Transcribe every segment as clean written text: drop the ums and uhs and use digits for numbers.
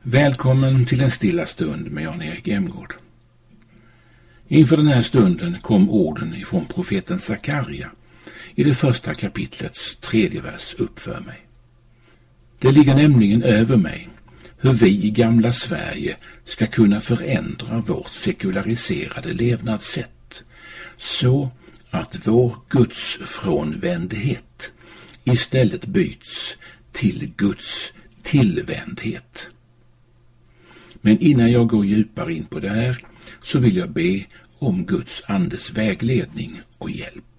Välkommen till en stilla stund med Jan-Erik Emgård. Inför den här stunden kom orden ifrån profeten Sakarja i det första kapitlets 3:e vers upp för mig. Det ligger nämligen över mig hur vi i gamla Sverige ska kunna förändra vårt sekulariserade levnadssätt så att vår Guds frånvändhet istället byts till Guds tillvändhet. Men innan jag går djupare in på det här så vill jag be om Guds andes vägledning och hjälp.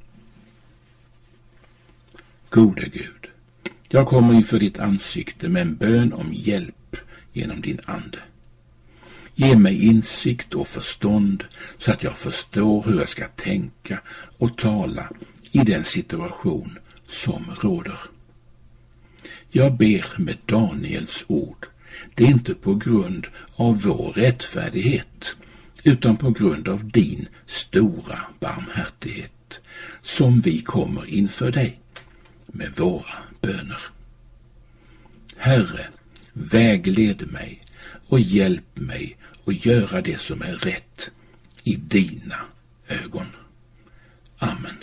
Gode Gud, jag kommer inför ditt ansikte med en bön om hjälp genom din ande. Ge mig insikt och förstånd så att jag förstår hur jag ska tänka och tala i den situation som råder. Jag ber med Daniels ord. Det är inte på grund av vår rättfärdighet utan på grund av din stora barmhärtighet som vi kommer inför dig med våra böner. Herre, vägled mig och hjälp mig att göra det som är rätt i dina ögon. Amen.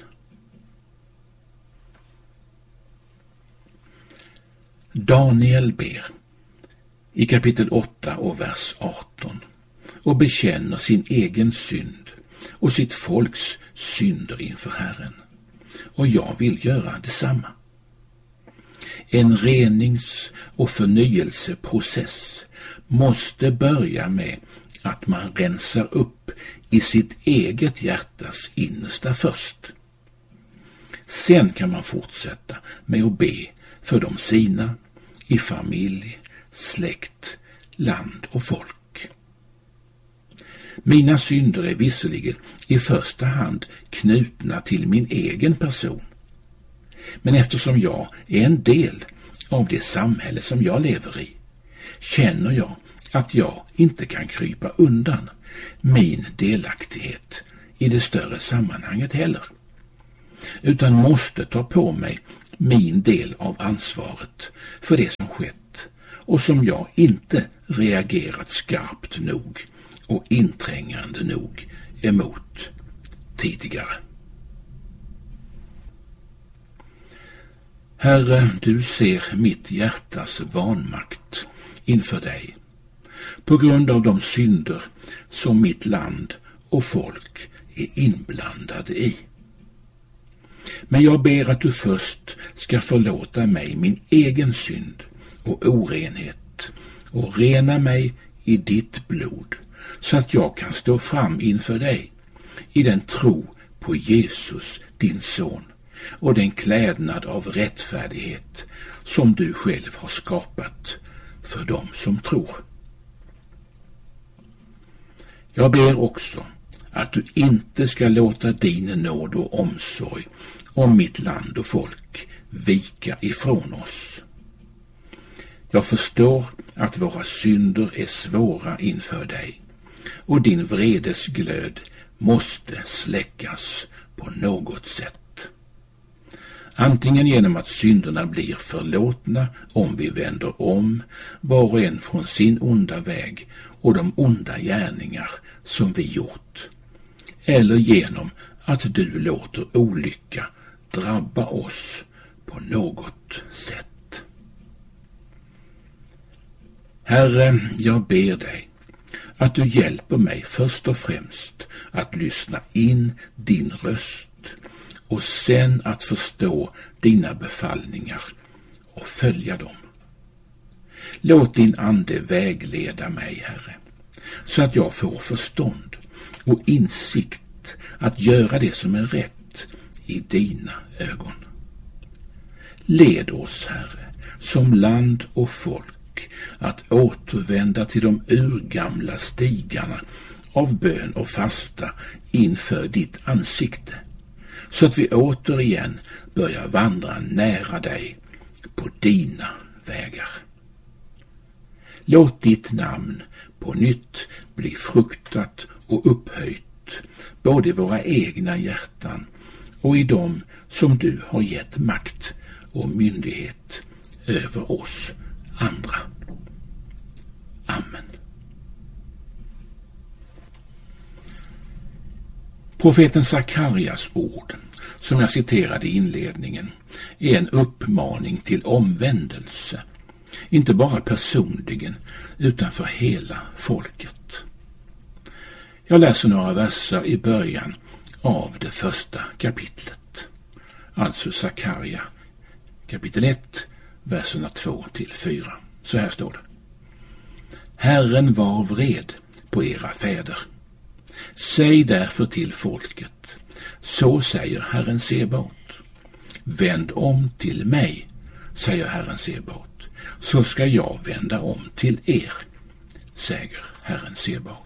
Daniel ber i kapitel 8 och vers 18 och bekänner sin egen synd och sitt folks synder inför Herren. Och jag vill göra detsamma. En renings- och förnyelseprocess måste börja med att man rensar upp i sitt eget hjärtas innersta först. Sen kan man fortsätta med att be för de sina, i familj, släkt, land och folk. Mina synder är visserligen i första hand knutna till min egen person. Men eftersom jag är en del av det samhälle som jag lever i, känner jag att jag inte kan krypa undan min delaktighet i det större sammanhanget heller, utan måste ta på mig min del av ansvaret för det som skett och som jag inte reagerat skarpt nog och inträngande nog emot tidigare. Herre, du ser mitt hjärtas vanmakt inför dig på grund av de synder som mitt land och folk är inblandade i. Men jag ber att du först ska förlåta mig min egen synd och orenhet och rena mig i ditt blod så att jag kan stå fram inför dig i den tro på Jesus, din son, och den klädnad av rättfärdighet som du själv har skapat för dem som tror. Jag ber också att du inte ska låta din nåd och omsorg om mitt land och folk vika ifrån oss. Jag förstår att våra synder är svåra inför dig och din vredesglöd måste släckas på något sätt. Antingen genom att synderna blir förlåtna om vi vänder om var och en från sin onda väg och de onda gärningar som vi gjort, eller genom att du låter olycka drabba oss på något sätt. Herre, jag ber dig att du hjälper mig först och främst att lyssna in din röst och sen att förstå dina befallningar och följa dem. Låt din ande vägleda mig, Herre, så att jag får förstånd och insikt att göra det som är rätt i dina ögon. Led oss, Herre, som land och folk att återvända till de urgamla stigarna av bön och fasta inför ditt ansikte, så att vi återigen börjar vandra nära dig på dina vägar. Låt ditt namn på nytt bli fruktat och upphöjt både i våra egna hjärtan och i dem som du har gett makt och myndighet över oss andra. Profeten Sakarias ord, som jag citerade i inledningen, är en uppmaning till omvändelse, inte bara personligen utan för hela folket. Jag läser några verser i början av det första kapitlet, alltså Sakaria kapitel 1, verserna 2-4. Så här står det: Herren var vred på era fäder. Säg därför till folket, så säger Herren Sebaot. Vänd om till mig, säger Herren Sebaot, så ska jag vända om till er, säger Herren Sebaot.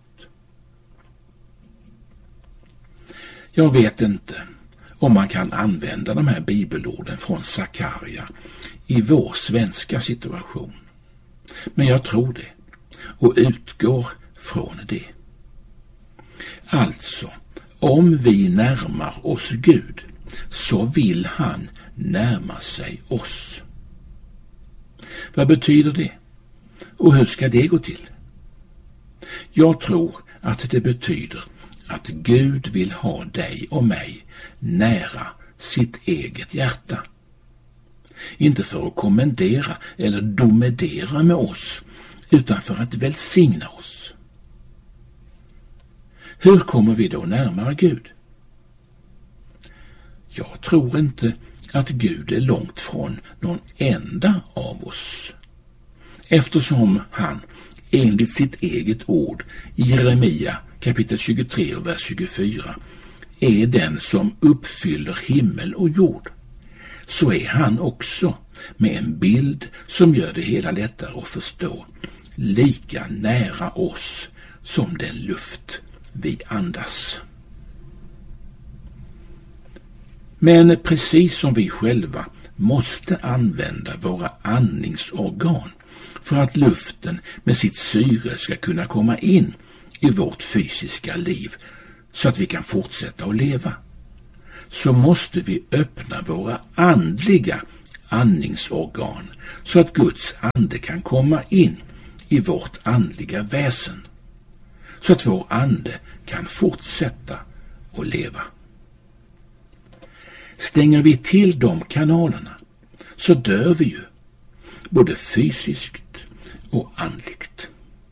Jag vet inte om man kan använda de här bibelorden från Sakaria i vår svenska situation. Men jag tror det och utgår från det. Alltså, om vi närmar oss Gud så vill han närma sig oss. Vad betyder det? Och hur ska det gå till? Jag tror att det betyder att Gud vill ha dig och mig nära sitt eget hjärta. Inte för att kommendera eller domedera med oss, utan för att välsigna oss. Hur kommer vi då närmare Gud? Jag tror inte att Gud är långt från någon enda av oss, eftersom han enligt sitt eget ord i Jeremia kapitel 23 och vers 24 är den som uppfyller himmel och jord. Så är han också, med en bild som gör det hela lättare att förstå, lika nära oss som den luft vi andas. Men precis som vi själva måste använda våra andningsorgan för att luften med sitt syre ska kunna komma in i vårt fysiska liv så att vi kan fortsätta att leva, så måste vi öppna våra andliga andningsorgan så att Guds ande kan komma in i vårt andliga väsen, så att vår ande kan fortsätta att leva. Stänger vi till de kanalerna så dör vi ju, både fysiskt och andligt.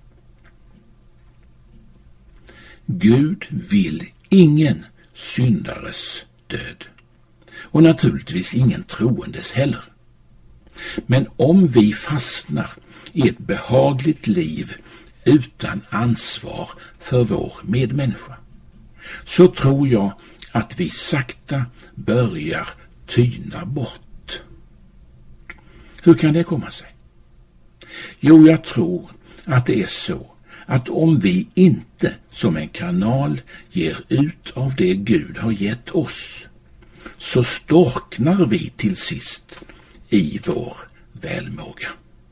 Gud vill ingen syndares död, och naturligtvis ingen troendes heller. Men om vi fastnar i ett behagligt liv utan ansvar för vår medmänniska, så tror jag att vi sakta börjar tyna bort. Hur kan det komma sig? Jo, jag tror att det är så att om vi inte som en kanal ger ut av det Gud har gett oss, så storknar vi till sist i vår välmåga.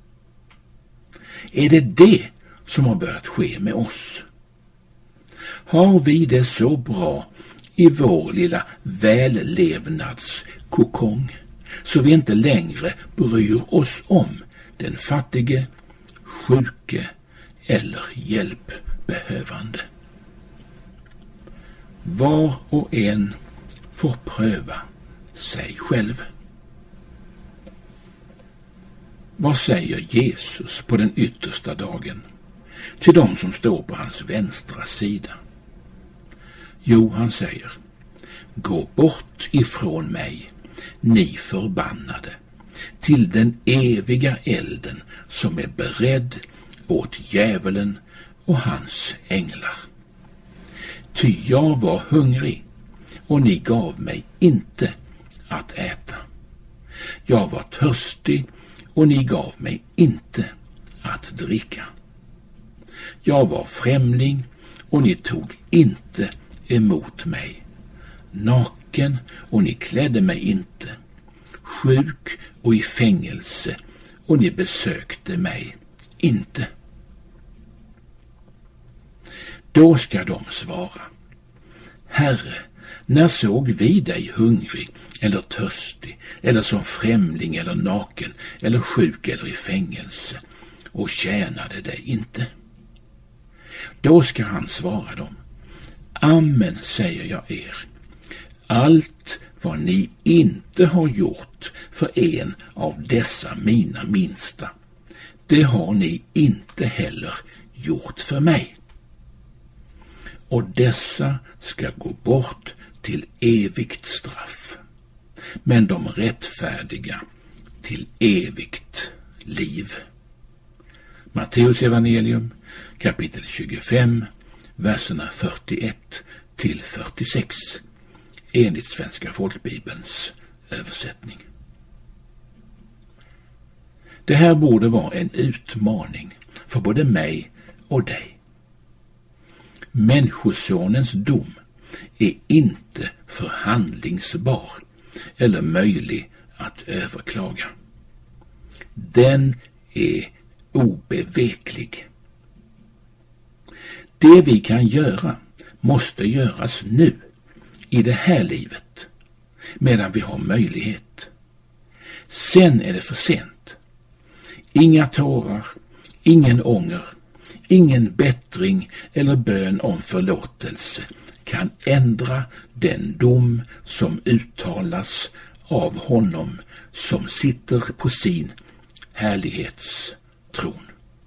Är det som har börjat ske med oss? Har vi det så bra i vår lilla vällevnadskokong så vi inte längre bryr oss om den fattige, sjuke eller hjälpbehövande? Var och en får pröva sig själv. Vad säger Jesus på den yttersta dagen till de som står på hans vänstra sida? Jo, han säger: gå bort ifrån mig, ni förbannade, till den eviga elden som är beredd åt djävulen och hans änglar. Ty jag var hungrig och ni gav mig inte att äta. Jag var törstig och ni gav mig inte att dricka. Jag var främling och ni tog inte emot mig. Naken och ni klädde mig inte. Sjuk och i fängelse och ni besökte mig inte. Då ska de svara: Herre, när såg vi dig hungrig eller törstig eller som främling eller naken eller sjuk eller i fängelse och tjänade dig inte? Då ska han svara dem: Amen, säger jag er. Allt vad ni inte har gjort för en av dessa mina minsta, det har ni inte heller gjort för mig. Och dessa ska gå bort till evigt straff, men de rättfärdiga till evigt liv. Matteus evangelium, kapitel 25, verserna 41 till 46, enligt Svenska folkbibelns översättning. Det här borde vara en utmaning för både mig och dig. Människosonens dom är inte förhandlingsbar eller möjlig att överklaga. Den är obeveklig. Det vi kan göra måste göras nu, i det här livet, medan vi har möjlighet. Sen är det för sent. Inga tårar, ingen ånger, ingen bättring eller bön om förlåtelse kan ändra den dom som uttalas av honom som sitter på sin härlighetstron.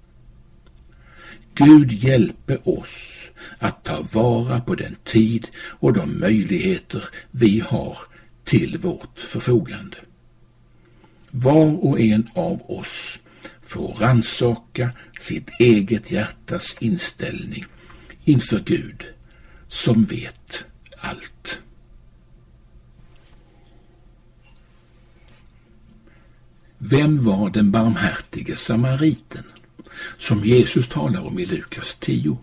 Gud hjälper oss att ta vara på den tid och de möjligheter vi har till vårt förfogande. Var och en av oss får rannsaka sitt eget hjärtas inställning inför Gud som vet allt. Vem var den barmhärtige samariten som Jesus talar om i Lukas 10?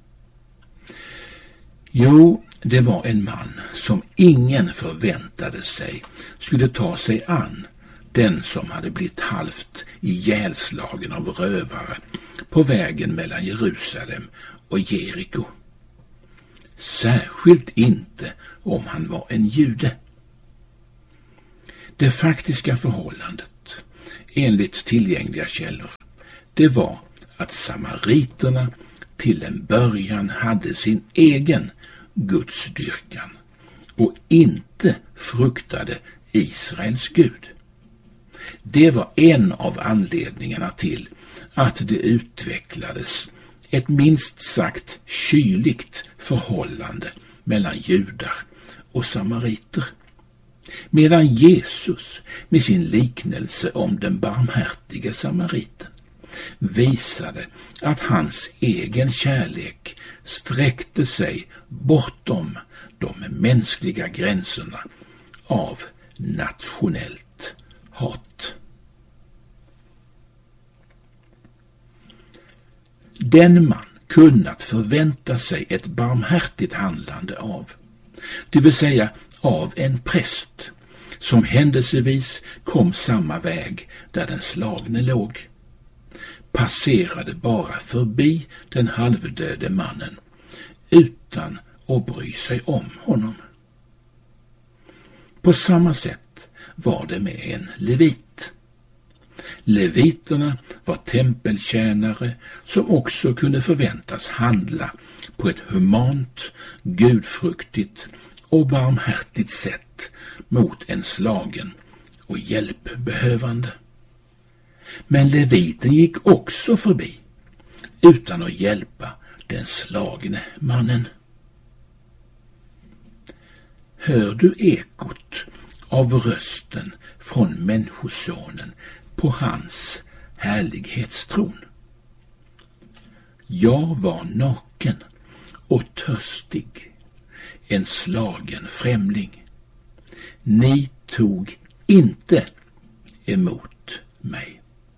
Jo, det var en man som ingen förväntade sig skulle ta sig an den som hade blivit halvt ihjälslagen av rövare på vägen mellan Jerusalem och Jeriko. Särskilt inte om han var en jude. Det faktiska förhållandet, enligt tillgängliga källor, det var att samariterna till en början hade sin egen gudsdyrkan och inte fruktade Israels Gud. Det var en av anledningarna till att det utvecklades ett minst sagt kyligt förhållande mellan judar och samariter. Medan Jesus med sin liknelse om den barmhärtiga samariten visade att hans egen kärlek sträckte sig bortom de mänskliga gränserna av nationellt hat. Den man kunnat förvänta sig ett barmhärtigt handlande av, det vill säga av en präst som händelsevis kom samma väg där den slagne låg, passerade bara förbi den halvdöde mannen utan att bry sig om honom. På samma sätt var det med en levit. Leviterna var tempeltjänare som också kunde förväntas handla på ett humant, gudfruktigt och barmhärtigt sätt mot en slagen och hjälpbehövande. Men leviten gick också förbi utan att hjälpa den slagne mannen. Hör du ekot av rösten från människosonen på hans härlighetstron? Jag var naken och törstig, en slagen främling. Ni tog inte emot mig.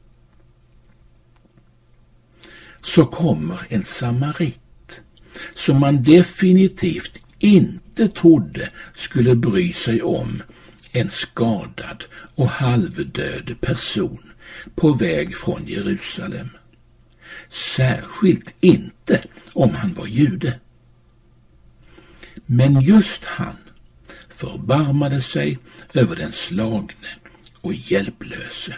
Så kommer en samarit som man definitivt inte trodde skulle bry sig om en skadad och halvdöd person på väg från Jerusalem. Särskilt inte om han var jude. Men just han förbarmade sig över den slagne och hjälplöse.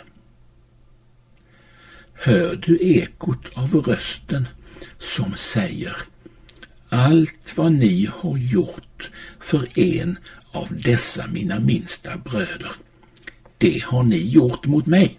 Hör du ekot av rösten som säger: allt vad ni har gjort för en av dessa mina minsta bröder, det har ni gjort mot mig.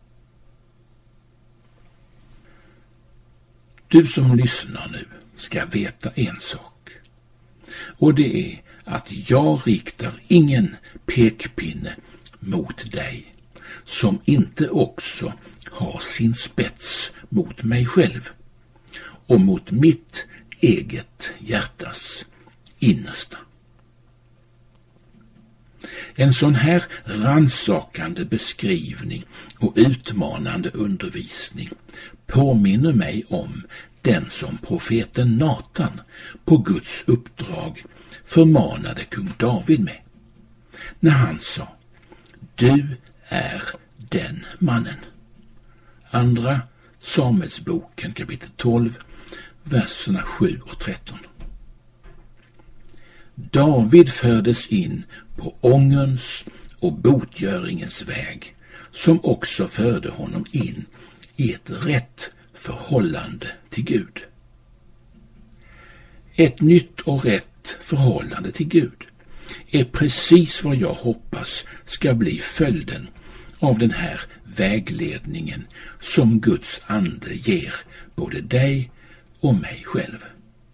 Du som lyssnar nu ska veta en sak, och det är att jag riktar ingen pekpinne mot dig som inte också har sin spets mot mig själv och mot mitt eget hjärtas innersta. En sån här rannsakande beskrivning och utmanande undervisning påminner mig om den som profeten Natan på Guds uppdrag förmanade kung David med, när han sa: du är den mannen. Andra Samuelsboken kapitel 12, verserna 7 och 13. David fördes in på ångerns och botgöringens väg, som också förde honom in i ett rätt förhållande till Gud. Ett nytt och rätt förhållande till Gud är precis vad jag hoppas ska bli följden av den här vägledningen som Guds ande ger både dig och mig själv.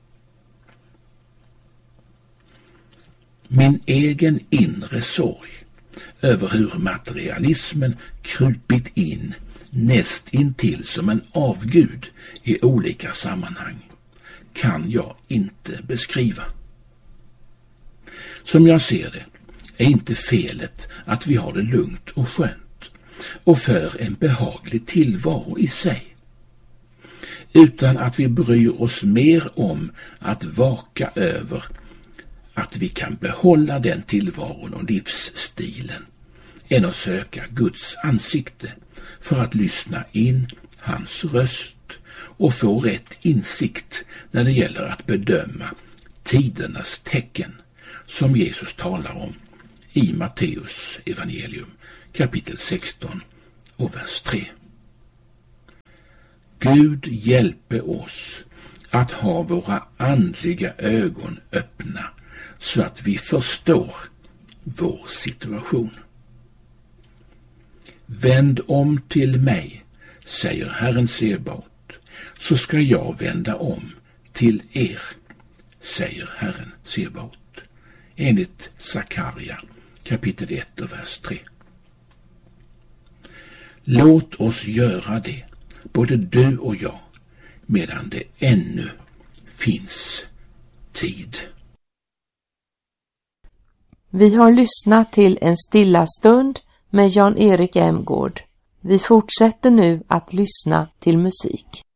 Min egen inre sorg över hur materialismen krupit in näst intill som en avgud i olika sammanhang kan jag inte beskriva. Som jag ser det är inte felet att vi har det lugnt och skönt och för en behaglig tillvaro i sig, utan att vi bryr oss mer om att vaka över att vi kan behålla den tillvaron och livsstilen än att söka Guds ansikte för att lyssna in hans röst och få rätt insikt när det gäller att bedöma tidernas tecken som Jesus talar om i Matteus evangelium kapitel 16 och vers 3. Gud hjälpe oss att ha våra andliga ögon öppna så att vi förstår vår situation. Vänd om till mig, säger Herren Sebaot, så ska jag vända om till er, säger Herren Sebaot. Enligt Sakaria kapitel 1 och vers 3. Låt oss göra det, både du och jag, medan det ännu finns tid. Vi har lyssnat till En stilla stund med Jan-Erik Emgård. Vi fortsätter nu att lyssna till musik.